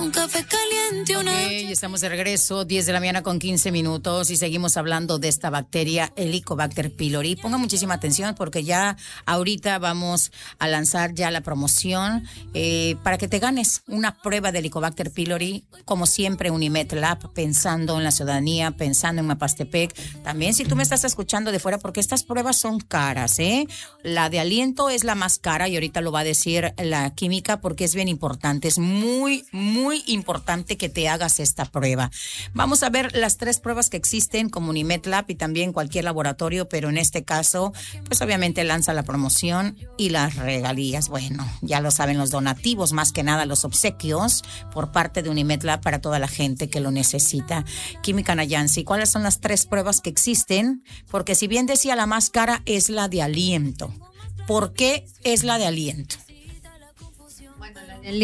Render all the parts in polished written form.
un café caliente, Ok, estamos de regreso, 10 de la mañana con 15 minutos y seguimos hablando de esta bacteria, Helicobacter pylori. Ponga muchísima atención porque ya ahorita vamos a lanzar ya la promoción para que te ganes una prueba de Helicobacter pylori, como siempre Unimed Lab, pensando en la ciudadanía, pensando en Mapastepec. También si tú me estás escuchando de fuera, porque estas pruebas son caras, La de aliento es la más cara y ahorita lo va a decir la química porque es bien importante, es muy, muy importante que te hagas esta prueba. Vamos a ver las 3 pruebas que existen como Unimed Lab y también cualquier laboratorio, pero en este caso, pues obviamente lanza la promoción y las regalías. Bueno, ya lo saben, los donativos, más que nada los obsequios por parte de Unimed Lab para toda la gente que lo necesita. Química Nayansi, ¿cuáles son las 3 pruebas que existen? Porque si bien decía la más cara es la de aliento. ¿Por qué es la de aliento? Bueno,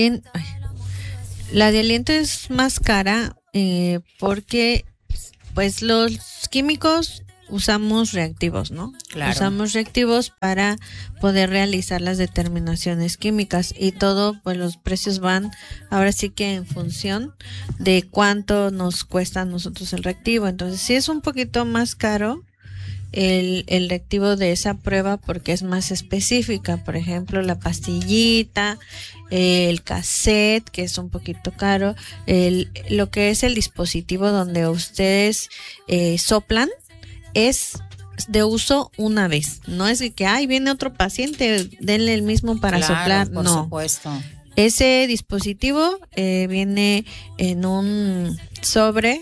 la de aliento es más cara porque pues los químicos usamos reactivos, ¿no? Claro. Usamos reactivos para poder realizar las determinaciones químicas y todo, pues los precios van ahora sí que en función de cuánto nos cuesta a nosotros el reactivo. Entonces sí es un poquito más caro el reactivo de esa prueba porque es más específica. Por ejemplo, la pastillita, el cassette, que es un poquito caro, lo que es el dispositivo donde ustedes soplan, es de uso una vez. No es de que, viene otro paciente, denle el mismo para soplar. Por no. supuesto. Ese dispositivo viene en un sobre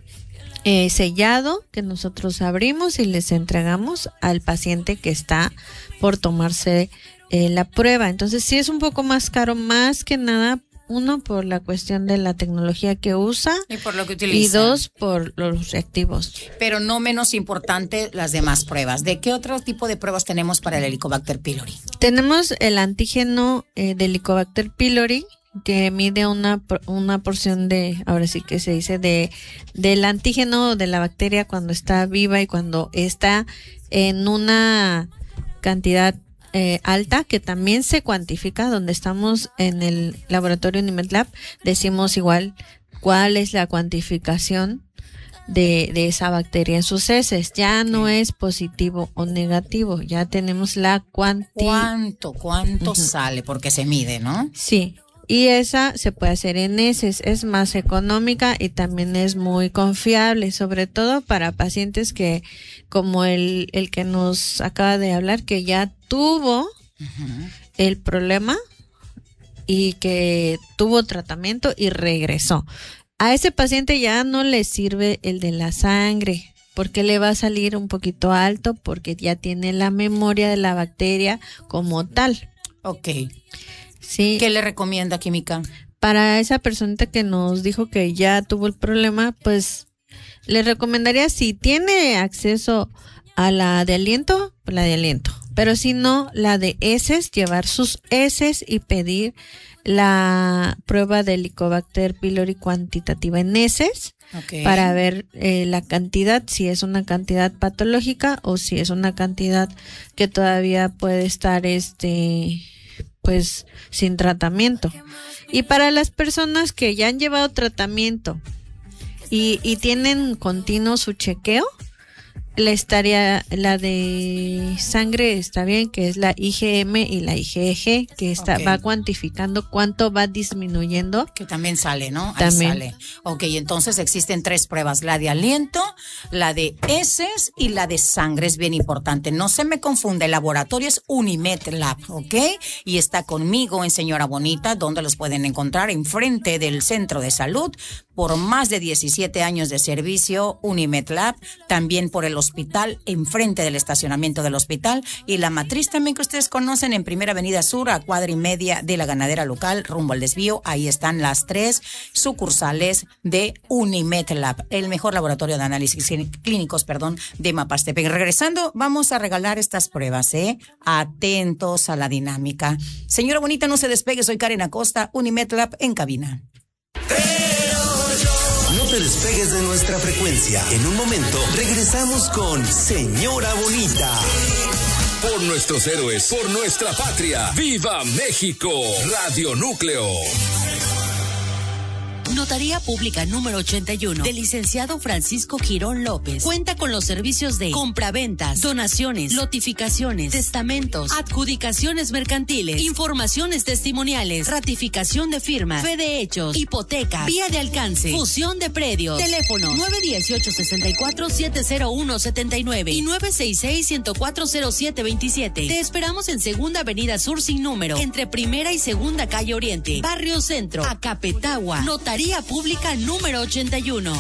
sellado que nosotros abrimos y les entregamos al paciente que está por tomarse la prueba. Entonces sí es un poco más caro, más que nada, uno, por la cuestión de la tecnología que usa y por lo que utiliza. Y 2, por los reactivos. Pero no menos importante las demás pruebas. ¿De qué otro tipo de pruebas tenemos para el Helicobacter pylori? Tenemos el antígeno de Helicobacter pylori, que mide una porción de, ahora sí que se dice, del antígeno de la bacteria cuando está viva y cuando está en una cantidad alta, que también se cuantifica. Donde estamos en el laboratorio Unimed Lab, decimos igual cuál es la cuantificación de esa bacteria en sus heces. Ya no es positivo o negativo, ya tenemos la ¿Cuánto sale? Porque se mide, ¿no? Sí. Y esa se puede hacer en heces, es más económica y también es muy confiable, sobre todo para pacientes que, como el que nos acaba de hablar, que ya tuvo el problema y que tuvo tratamiento y regresó. A ese paciente ya no le sirve el de la sangre, porque le va a salir un poquito alto, porque ya tiene la memoria de la bacteria como tal. Ok. Sí. ¿Qué le recomienda, química? Para esa personita que nos dijo que ya tuvo el problema, pues le recomendaría, si tiene acceso a la de aliento, pues la de aliento. Pero si no, la de heces, llevar sus heces y pedir la prueba de Helicobacter pylori cuantitativa en heces, para ver la cantidad, si es una cantidad patológica o si es una cantidad que todavía puede estar pues sin tratamiento. Y para las personas que ya han llevado tratamiento y tienen continuo su chequeo, la de sangre está bien, que es la IgM y la IgG, que va cuantificando cuánto va disminuyendo. Que también sale, ¿no? También. Ahí sale. Ok, entonces existen 3 pruebas, la de aliento, la de heces y la de sangre. Es bien importante. No se me confunda, el laboratorio es Unimed Lab, ¿ok? Y está conmigo en Señora Bonita, donde los pueden encontrar enfrente del centro de salud, por más de 17 años de servicio, Unimed Lab, también por el hospital, enfrente del estacionamiento del hospital, y la matriz también que ustedes conocen en Primera Avenida Sur, a cuadra y media de la ganadera local, rumbo al desvío. Ahí están las 3 sucursales de Unimed Lab, el mejor laboratorio de análisis clínicos, de Mapastepec. Regresando, vamos a regalar estas pruebas, Atentos a la dinámica. Señora Bonita, no se despegue, soy Karen Acosta, Unimed Lab en cabina. No te despegues de nuestra frecuencia. En un momento regresamos con Señora Bonita. Por nuestros héroes, por nuestra patria. ¡Viva México! Radio Núcleo. Notaría Pública número 81 del licenciado Francisco Girón López. Cuenta con los servicios de compraventas, donaciones, notificaciones, testamentos, adjudicaciones mercantiles, informaciones testimoniales, ratificación de firma, fe de hechos, hipoteca, vía de alcance, fusión de predios. Teléfono 918-64-701-79 y 966-104-0727. Te esperamos en Segunda Avenida Sur sin número, entre Primera y Segunda Calle Oriente, Barrio Centro, Acapetagua. Notaría Pública número 81.